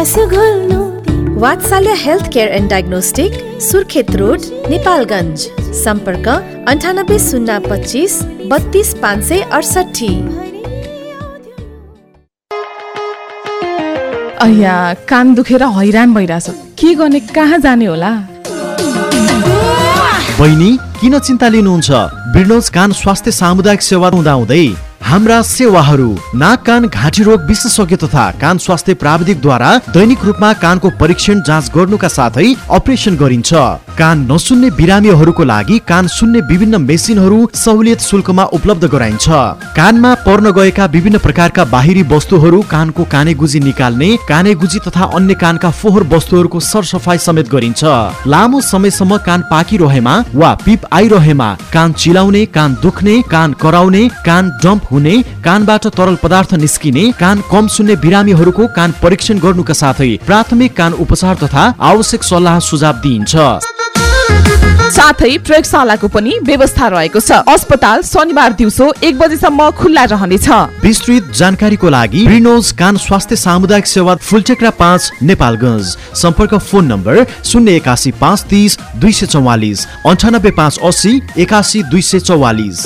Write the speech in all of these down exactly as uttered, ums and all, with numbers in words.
आँसु घोल्नु। वात्सल्य health care and diagnostic, Surkhet road, Nepalgunj. सम्पर्क अन्ठानब्बे शून्य पच्चिस बत्तीस पाँच सय अडसठी। अया कान दुखेर हैरान भइरहेछ, के गर्ने, कहाँ जाने होला? बहिनी किन चिन्ता लिनुहुन्छ? ब्रिनोज कान स्वास्थ्य सामुदायिक सेवा हुँदाहुँदै हाम्रा सेवाहरू नाक कान घाँटी रोग विशेषज्ञ तथा कान स्वास्थ्य प्राविधिकद्वारा दैनिक रूपमा कानको परीक्षण जाँच गर्नुका साथै अपरेसन गरिन्छ। कान नसुन्ने बिरामीहरूको लागि कान सुन्ने विभिन्न मेसिनहरू सहुलियत शुल्कमा उपलब्ध गराइन्छ। कानमा पर्न गएका विभिन्न प्रकारका बाहिरी वस्तुहरू, कानको कानेगुजी निकाल्ने, कानेगुजी तथा अन्य कानका फोहोर वस्तुहरूको सरसफाई समेत गरिन्छ। लामो समयसम्म कान पाकिरहेमा वा पिप आइरहेमा, कान चिलाउने, कान दुख्ने, कान कराउने, कान डम्प हुने, कानबाट तरल पदार्थ निस्किने, कान कम सुन्ने बिरामीहरूको कान परीक्षण गर्नुका साथै प्राथमिक कान उपचार तथा आवश्यक सल्लाह सुझाव दिइन्छ। साथै प्रयोगशालाको पनि व्यवस्था रहेको छ। अस्पताल शनिबार दिउँसो एक बजेसम्म खुल्ला रहनेछ। विस्तृत जानकारीको लागि ब्रिनोज कान स्वास्थ्य सामुदायिक सेवा फुलटेक्रा पाँच नेपालगञ्ज। सम्पर्क फोन नम्बर शून्य एकासी पाँच तीस दुई सय चौवालिस अन्ठानब्बे पाँच असी एकासी दुई सय चौवालिस।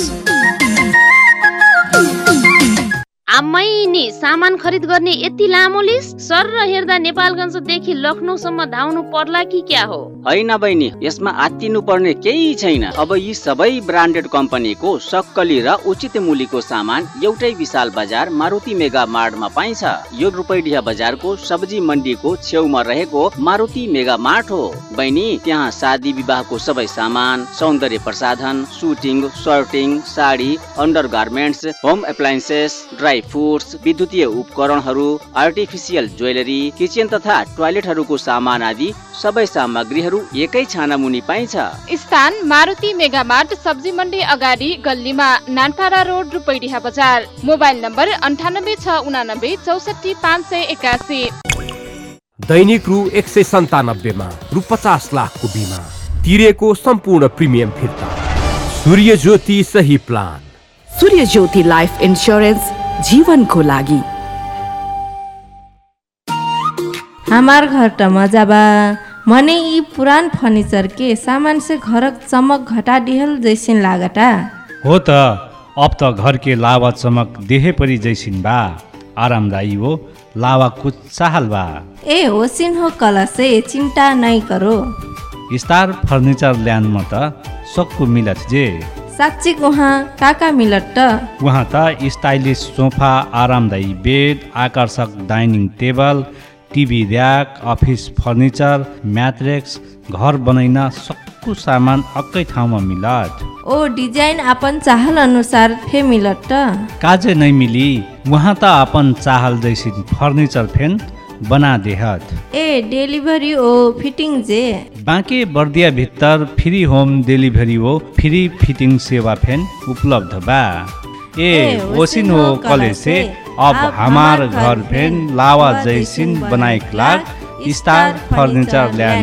आम्मै नि सामान खरिद गर्ने यति लामो लिस्ट? सर र हेर्दा नेपालगञ्जदेखि लखनऊसम्म धाउनु पर्ला कि क्या हो? हैन बहिनी, यसमा आत्तिनु पर्ने केही छैन। अब यी सबै ब्रान्डेड कम्पनीको सक्कली र उचित मूल्यको सामान एउटै विशाल बजार मारुति मेगा मार्टमा पाइन्छ। यो रूपैडिया बजारको सब्जी मण्डीको छेउमा रहेको मारुति मेगा मार्ट हो। बहिनी, त्यहाँ शादी विवाहको सबै सामान, सौन्दर्य प्रसाधन, shooting, shirting, sari, under garments, home appliances, dry foods, विद्युतीय उपकरणहरू, आर्टिफिसियल ज्वेलरी, किचन तथा टोयलेटहरूको सामान आदि सबै सामग्रीहरू एकै छाना मुनि पाइन्छ। स्थान मारुति मेगा मार्ट, सब्जी मण्डी अगाडि गल्लीमा, नानपाडा रोड, रूपैडिया बजार। मोबाइल नम्बर अन्ठानब्बे छ उनानब्बे चौसठी पाँच सय एकासी। दैनिक रु एक सय सन्तानब्बेमा रु पचास लाखको बिमा तिरेको सम्पूर्ण प्रिमियम फिर्ता। सूर्य ज्योति सही प्लान। सूर्य ज्योति लाइफ इन्स्योरेन्स, जीवनको लागि। हमार घर त मजा बा, मने यी पुरान फर्नीचर के सामान से घर चमक घटा दिहल जैसिन लागता। हो त, अब त घर के लावा चमक देहे परी जैसिन बा, आरामदायी हो, लावा कुछ चाहल बा। ए होसिन हो, कल से चिंता नहीं करो। स्टार फर्नीचर ल्यान्ड में त सबको मिलत जे। साच्ची वहाँ काका मिलत त? वहाँ त स्टाइलिश सोफा, आरामदायी बेड, आकर्षक dining table, TV rack, office furniture, म्याट्रेक्स, घर बनाइन सक्कु सामान अक्कै ठाउँमा मिलत। ओ डिजाइन अपन चाहल अनुसार फे मिलत त? काजे नै मिली, वहाँ त अपन चाहल जैसिन फर्निचर फेन बना देहत। ए डेलिभरी ओ फिटिंग जे? बाँके बर्दिया भित्तर फ्री होम डेलिभरी हो, फ्री फिटिंग सेवा फेन उपलब्ध बा। ए ओसिन हो कले से अब हमार घर फेन लावा जैसिन बनाइक लाग स्टार फर्नीचर ल्यान्ड